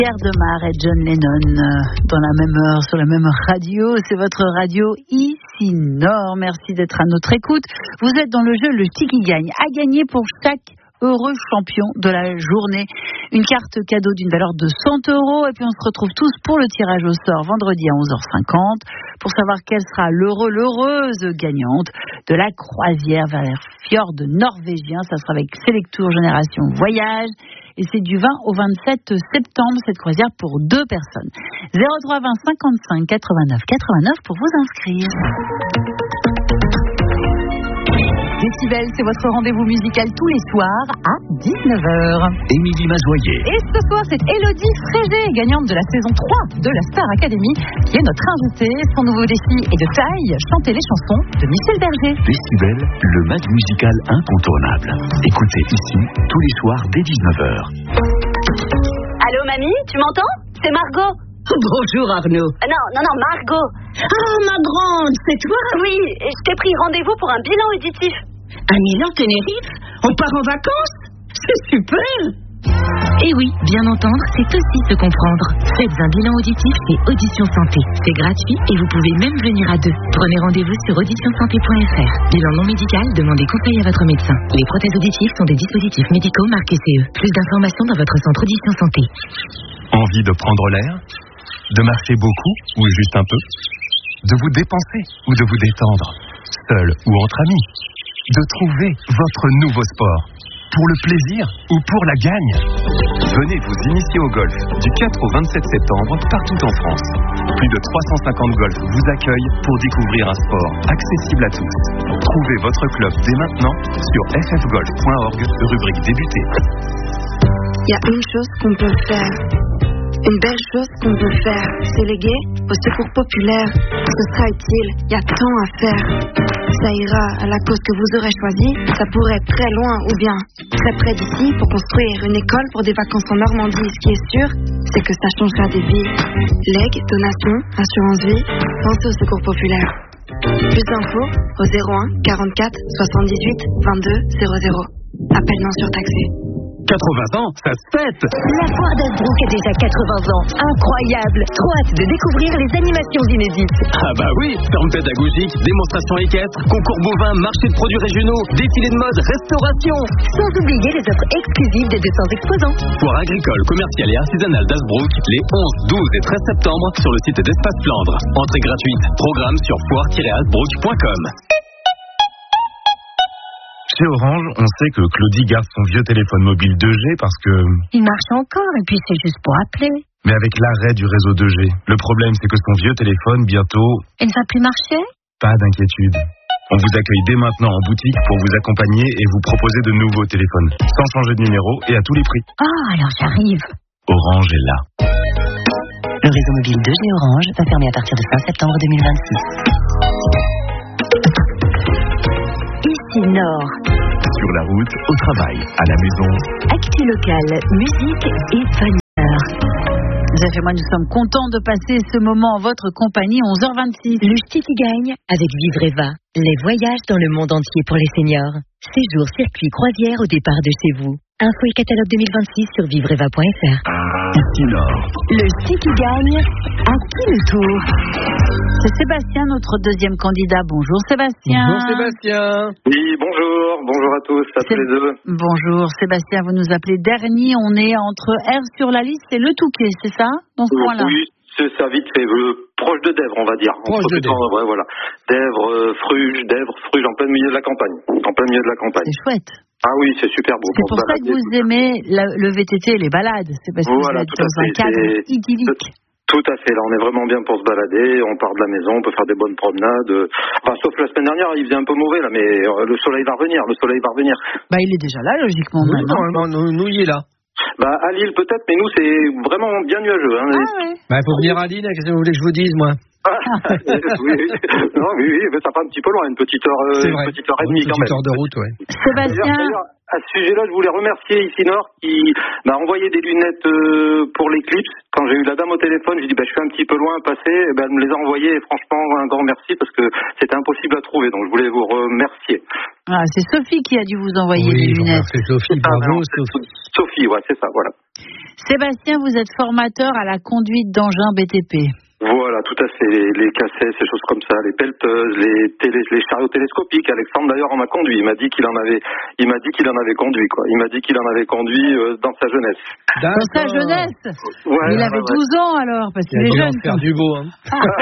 Pierre Demar et John Lennon dans la même heure, sur la même radio. C'est votre radio ici Nord. Merci d'être à notre écoute. Vous êtes dans le jeu Le Tiki Gagne. À gagner pour chaque heureux champion de la journée. Une carte cadeau d'une valeur de 100 €. Et puis on se retrouve tous pour le tirage au sort vendredi à 11h50 pour savoir quelle sera l'heureuse gagnante de la croisière vers les fjords norvégiens. Ça sera avec Selectour Génération Voyage. Et c'est du 20 au 27 septembre, cette croisière pour 2 personnes. 03 20 55 89 89 pour vous inscrire. Décibel, c'est votre rendez-vous musical tous les soirs à 19h. Émilie Mazoyer. Et ce soir, c'est Élodie Frégé, gagnante de la saison 3 de la Star Academy, qui est notre invitée. Son nouveau défi est de taille, chanter les chansons de Michel Berger. Décibel, le match musical incontournable. Écoutez ici, tous les soirs dès 19h. Allô, mamie, tu m'entends? C'est Margot. Bonjour Arnaud. Non, Margot. Ah, ma grande, c'est toi? Oui, je t'ai pris rendez-vous pour un bilan auditif. À Milan, Tenerife? On part en vacances? C'est super! Et oui, bien entendre, c'est aussi se comprendre. Faites un bilan auditif chez Audition Santé. C'est gratuit et vous pouvez même venir à 2. Prenez rendez-vous sur auditionsanté.fr. Bilan non médical, demandez conseil à votre médecin. Les prothèses auditives sont des dispositifs médicaux marqués CE. Plus d'informations dans votre centre Audition Santé. Envie de prendre l'air? De marcher beaucoup ou juste un peu? De vous dépenser ou de vous détendre? Seul ou entre amis? De trouver votre nouveau sport? Pour le plaisir ou pour la gagne? Venez vous initier au golf du 4 au 27 septembre partout en France. Plus de 350 golfs vous accueillent pour découvrir un sport accessible à tous. Trouvez votre club dès maintenant sur ffgolf.org, rubrique débuter. Il y a une chose qu'on peut faire. Une belle chose qu'on peut faire, c'est léguer au secours populaire. Ce sera utile, il y a tant à faire. Ça ira à la cause que vous aurez choisie. Ça pourrait être très loin ou bien très près d'ici pour construire une école pour des vacances en Normandie. Ce qui est sûr, c'est que ça changera des vies. Legs, donations, assurance vie, pensez au secours populaire. Plus d'infos au 01 44 78 22 00. Appel non surtaxé. 80 ans, ça se fête! La foire d'Asbrook a déjà 80 ans. Incroyable. Trop hâte de découvrir les animations inédites. Ah bah oui, ferme pédagogique, démonstration équestre, concours bovin, marché de produits régionaux, défilé de mode, restauration. Sans oublier les offres exclusives des 200 exposants. Foire agricole, commerciale et artisanale d'Asbrook les 11, 12 et 13 septembre sur le site d'Espace Flandre. Entrée gratuite. Programme sur foire-asbrook.com. Chez Orange, on sait que Claudie garde son vieux téléphone mobile 2G parce que... Il marche encore et puis c'est juste pour appeler. Mais avec l'arrêt du réseau 2G, le problème c'est que son vieux téléphone, bientôt... Elle ne va plus marcher? Pas d'inquiétude. On vous accueille dès maintenant en boutique pour vous accompagner et vous proposer de nouveaux téléphones, sans changer de numéro et à tous les prix. Oh, alors j'arrive. Orange est là. Le réseau mobile 2G Orange va fermer à partir de fin septembre 2026. Ici Nord. Sur la route, au travail, à la maison. Actu locale, musique et bonheur. Zef et moi, nous sommes contents de passer ce moment en votre compagnie, 11h26. Le Tiki Gagne avec Vivre Eva. Les voyages dans le monde entier pour les seniors. Séjour, circuit, croisière au départ de chez vous. Info et catalogue 2026 sur vivreva.fr. Ici Nord. Le Tiki Gagne, à qui le tour? C'est Sébastien, notre deuxième candidat. Bonjour Sébastien. Bonjour Sébastien. Oui, bonjour à tous, à tous les deux. Bonjour Sébastien, vous nous appelez d'Erny. On est entre R sur la liste et le Touquet, c'est ça, dans ce coin-là? Oui, c'est ça, vite fait, proche de Dèvres, on va dire. Proche de Dèvres. Ouais, voilà. Dèvres, Fruges, en plein milieu de la campagne. C'est chouette. Ah oui, c'est super beau. C'est pour ça que vous aimez le VTT et les balades. C'est parce que vous êtes dans un cadre idyllique. Tout à fait, là on est vraiment bien pour se balader, on part de la maison, on peut faire des bonnes promenades. Enfin, sauf la semaine dernière, il faisait un peu mauvais là, mais le soleil va revenir. Bah il est déjà là, logiquement. Nous, il est là. Bah à Lille peut-être, mais nous c'est vraiment bien nuageux. Hein. Ah ouais. Bah il faut venir à Lille, qu'est-ce que vous voulez que je vous dise, moi? Oui, mais ça fait un petit peu loin, une petite heure et demie quand même. Une petite heure de route, ouais. Sébastien. À ce sujet-là, je voulais remercier ici Nord qui m'a envoyé des lunettes pour l'éclipse. Quand j'ai eu la dame au téléphone, je dis je suis un petit peu loin à passer. Elle me les a envoyées et franchement un grand merci parce que c'était impossible à trouver. Donc je voulais vous remercier. Ah, c'est Sophie qui a dû vous envoyer les lunettes. C'est Sophie, bravo Sophie. Sophie, ouais, c'est ça, voilà. Sébastien, vous êtes formateur à la conduite d'engins BTP. Voilà, tout à fait. Les cassettes, ces choses comme ça, les pelleteuses, les chariots télescopiques. Alexandre d'ailleurs en m'a conduit. Il m'a dit qu'il en avait conduit quoi. Il m'a dit qu'il en avait conduit dans sa jeunesse. Dans sa jeunesse. Ouais, il avait 12 ans alors, parce qu'il est jeune. Faire du beau, hein.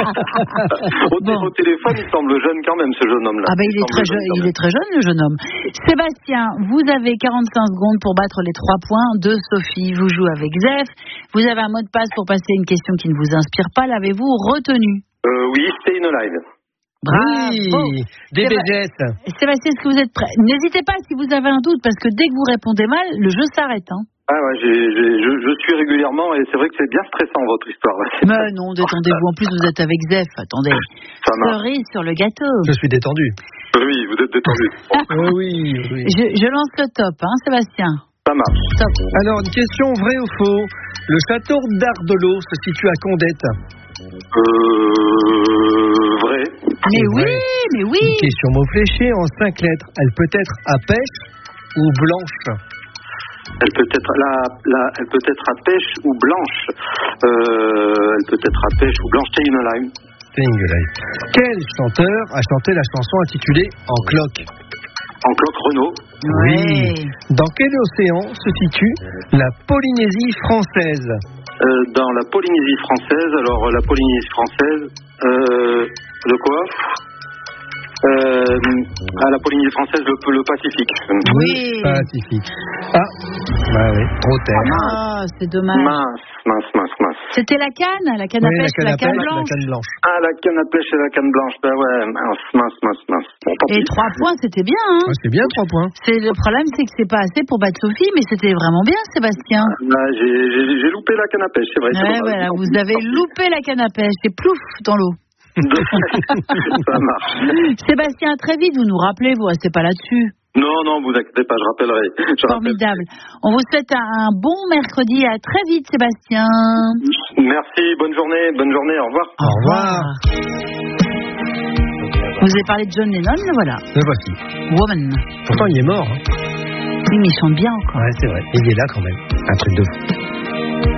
Au téléphone, il semble jeune quand même, ce jeune homme-là. Ah ben il est très jeune, le jeune homme. Sébastien, vous avez 45 secondes pour battre les 3 points de Sophie. Vous jouez avec Zef. Vous avez un mot de passe pour passer une question qui ne vous inspire pas. L'avez-vous retenu? Oui, Staying Alive. Bravo. Oui, DBGS. Sébastien, est-ce que vous êtes prêt? N'hésitez pas si vous avez un doute, parce que dès que vous répondez mal, le jeu s'arrête. Hein. Ah ouais, je suis régulièrement et c'est vrai que c'est bien stressant votre histoire. Mais non, détendez-vous. En plus, vous êtes avec Zef. Attendez. Cerise sur le gâteau. Je suis détendu. Oui, vous êtes détendu. Oui. Je lance le top, hein, Sébastien. Ça marche. Top. Alors, une question vrai ou faux? Le château d'Ardelot se situe à Condette. Vrai. Mais oui. Une question mot fléché en 5 lettres. Elle peut être à pêche ou blanche? Elle peut être à pêche ou blanche. Elle peut être à pêche ou blanche. Staying Alive. Quel chanteur a chanté la chanson intitulée En cloque? En cloque Renaud. Oui. Dans quel océan se situe la Polynésie française? Dans la Polynésie française. Alors, la Polynésie française, de quoi? À la Polynésie française, le Pacifique. Oui. Pacifique. Ah, bah oui, trop tard. Ah, c'est dommage. Mince. C'était la canne à pêche, la canne blanche. Ah, la canne à pêche et la canne blanche. Ben ouais, mince. Bon, et 3 points, c'était bien, hein? Ouais, c'est bien 3 points. Le problème, c'est que c'est pas assez pour battre Sophie, mais c'était vraiment bien, Sébastien. J'ai loupé la canne à pêche, c'est vrai. Ouais, voilà, vous avez loupé la canne à pêche, c'est plouf dans l'eau. Ça marche. Sébastien, très vite, vous nous rappelez, vous restez pas là-dessus. Non, vous inquiétez pas, je rappellerai. Formidable. On vous souhaite un bon mercredi. À très vite, Sébastien. Merci, bonne journée, au revoir. Au revoir. Vous avez parlé de John Lennon, le voilà. Le voici. Woman. Pourtant, il est mort. Hein. Oui, mais il chante bien encore. Ouais, c'est vrai. Il est là quand même. Un truc de fou.